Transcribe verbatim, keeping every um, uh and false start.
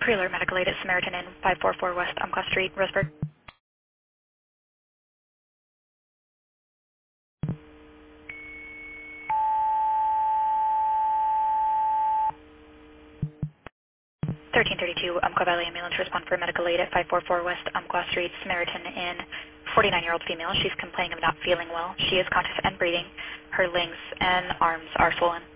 Preler Medical Aid at Samaritan Inn, five four four West Umpqua Street, Roseburg. thirteen thirty-two Umpqua Valley Ambulance, respond for medical aid at five four four West Umpqua Street, Samaritan Inn, forty-nine-year-old female. She's complaining of not feeling well. She is conscious and breathing. Her legs and arms are swollen.